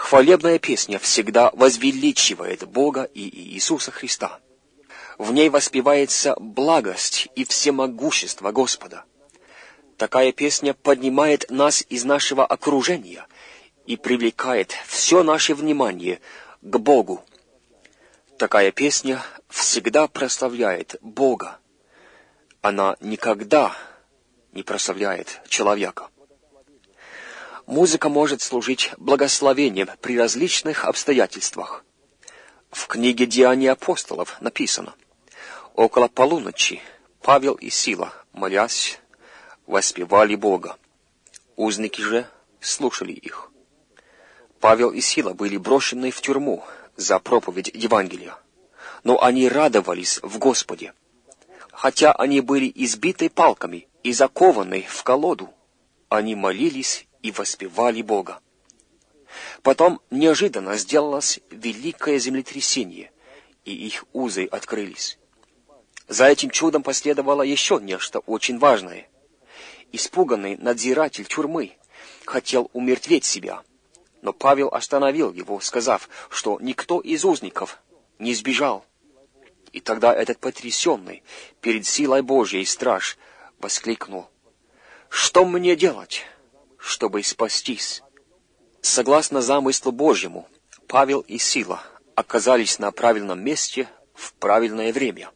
Хвалебная песня всегда возвеличивает Бога и Иисуса Христа. В ней воспевается благость и всемогущество Господа. Такая песня поднимает нас из нашего окружения и привлекает все наше внимание к Богу. Такая песня всегда прославляет Бога. Она никогда не прославляет человека. Музыка может служить благословением при различных обстоятельствах. В книге «Деяния апостолов» написано: «Около полуночи Павел и Сила, молясь, воспевали Бога. Узники же слушали их». Павел и Сила были брошены в тюрьму за проповедь Евангелия, но они радовались в Господе. Хотя они были избиты палками и закованы в колоду, они молились и воспевали Бога. Потом неожиданно сделалось великое землетрясение, и их узы открылись. За этим чудом последовало еще нечто очень важное. Испуганный надзиратель тюрьмы хотел умертветь себя, но Павел остановил его, сказав, что никто из узников не сбежал. И тогда этот потрясенный перед силой Божьей страж воскликнул: «Что мне делать, чтобы спастись?» Согласно замыслу Божьему, Павел и Сила оказались на правильном месте в правильное время.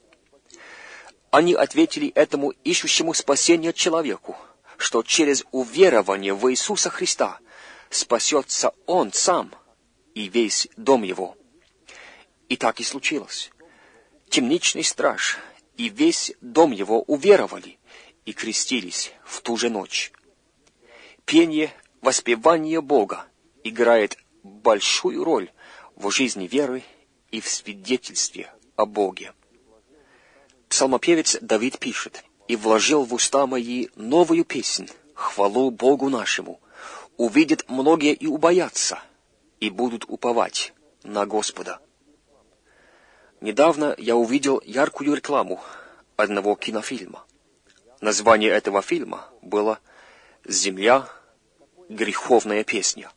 Они ответили этому ищущему спасения человеку, что через уверование в Иисуса Христа спасется он сам и весь дом его. И так и случилось. Темничный страж и весь дом его уверовали и крестились в ту же ночь. Пение, воспевание Бога играет большую роль в жизни веры и в свидетельстве о Боге. Псалмопевец Давид пишет: «И вложил в уста мои новую песнь, хвалу Богу нашему. Увидят многие и убоятся, и будут уповать на Господа». Недавно я увидел яркую рекламу одного кинофильма. Название этого фильма было «Земля. Греховная песня».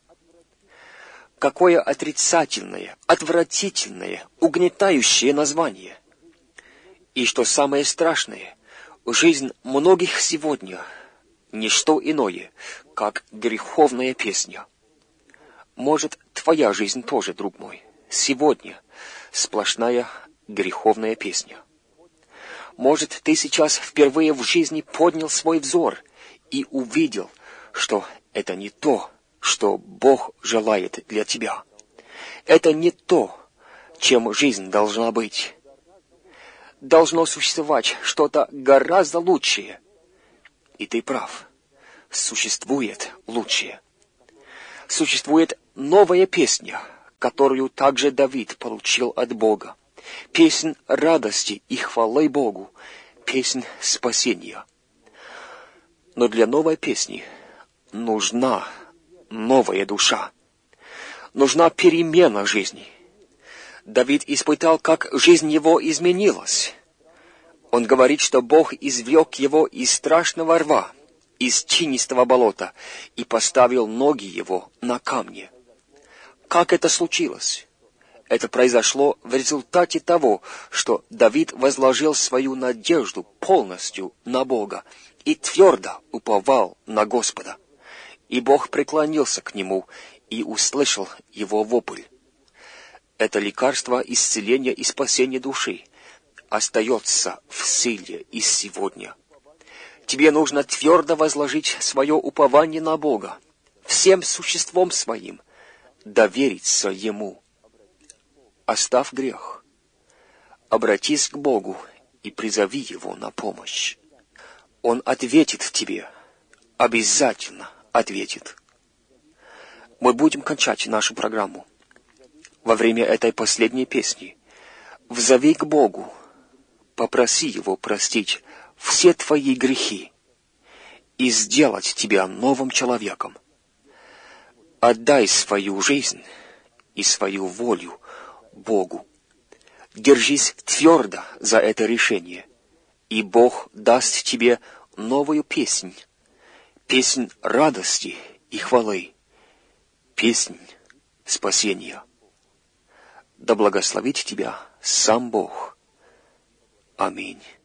Какое отрицательное, отвратительное, угнетающее название. И что самое страшное, жизнь многих сегодня — ничто иное, как греховная песня. Может, твоя жизнь тоже, друг мой, сегодня сплошная греховная песня. Может, ты сейчас впервые в жизни поднял свой взор и увидел, что это не то, что Бог желает для тебя. Это не то, чем жизнь должна быть. Должно существовать что-то гораздо лучшее. И ты прав. Существует лучшее. Существует новая песня, которую также Давид получил от Бога. Песнь радости и хвалы Богу. Песнь спасения. Но для новой песни нужна новая душа. Нужна перемена жизни. Давид испытал, как жизнь его изменилась. Он говорит, что Бог извлек его из страшного рва, из тинистого болота, и поставил ноги его на камни. Как это случилось? Это произошло в результате того, что Давид возложил свою надежду полностью на Бога и твердо уповал на Господа. И Бог преклонился к нему и услышал его вопль. Это лекарство исцеления и спасения души остается в силе и сегодня. Тебе нужно твердо возложить свое упование на Бога, всем существом своим довериться Ему. Оставь грех, обратись к Богу и призови Его на помощь. Он ответит тебе, обязательно ответит. Мы будем кончать нашу программу. Во время этой последней песни взови к Богу, попроси Его простить все твои грехи и сделать тебя новым человеком. Отдай свою жизнь и свою волю Богу. Держись твердо за это решение, и Бог даст тебе новую песнь, песнь радости и хвалы, песнь спасения. Да благословит тебя сам Бог. Аминь.